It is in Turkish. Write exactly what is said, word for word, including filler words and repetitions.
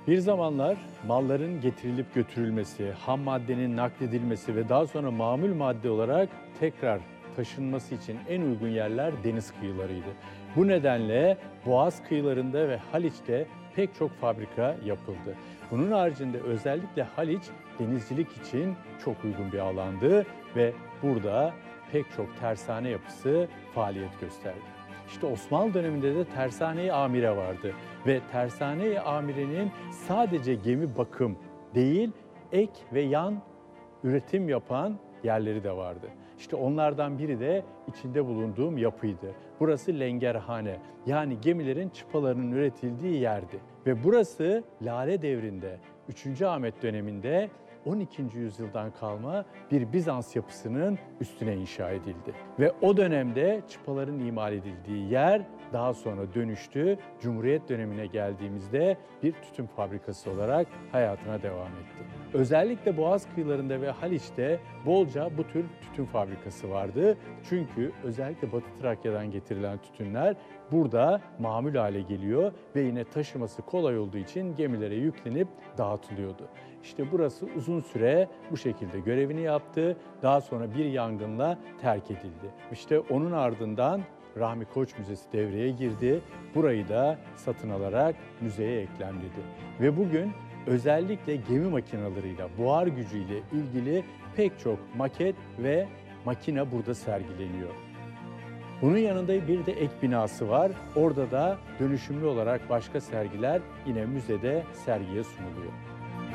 Bir zamanlar malların getirilip götürülmesi, ham maddenin nakledilmesi ve daha sonra mamul madde olarak tekrar taşınması için en uygun yerler deniz kıyılarıydı. Bu nedenle Boğaz kıyılarında ve Haliç'te pek çok fabrika yapıldı. Bunun haricinde özellikle Haliç denizcilik için çok uygun bir alandı ve burada pek çok tersane yapısı faaliyet gösterdi. İşte Osmanlı döneminde de tersane-i amire vardı ve tersane-i amirenin sadece gemi bakım değil, ek ve yan üretim yapan yerleri de vardı. İşte onlardan biri de içinde bulunduğum yapıydı. Burası lengerhane, yani gemilerin çıpalarının üretildiği yerdi. Ve burası Lale Devri'nde, üçüncü Ahmet döneminde on ikinci yüzyıldan kalma bir Bizans yapısının üstüne inşa edildi. Ve o dönemde çıpaların imal edildiği yer daha sonra dönüştü. Cumhuriyet dönemine geldiğimizde bir tütün fabrikası olarak hayatına devam etti. Özellikle Boğaz kıyılarında ve Haliç'te bolca bu tür tütün fabrikası vardı. Çünkü özellikle Batı Trakya'dan getirilen tütünler burada mamul hale geliyor ve yine taşıması kolay olduğu için gemilere yüklenip dağıtılıyordu. İşte burası uzun süre bu şekilde görevini yaptı. Daha sonra bir yangınla terk edildi. İşte onun ardından Rahmi Koç Müzesi devreye girdi. Burayı da satın alarak müzeye eklemledi. Ve bugün özellikle gemi makinalarıyla, buhar gücüyle ilgili pek çok maket ve makine burada sergileniyor. Bunun yanında bir de ek binası var. Orada da dönüşümlü olarak başka sergiler yine müzede sergiye sunuluyor.